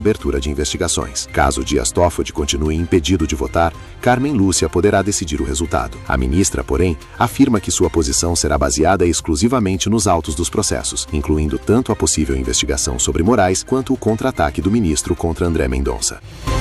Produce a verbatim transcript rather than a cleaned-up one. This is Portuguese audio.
abertura de investigações. Caso Dias Toffoli continue impedido de votar, Carmen Lúcia poderá decidir o resultado. A ministra, porém, afirma que sua posição será baseada exclusivamente nos autos dos processos, incluindo tanto a possível investigação sobre Moraes quanto o contra-ataque do ministro contra André Mendonça.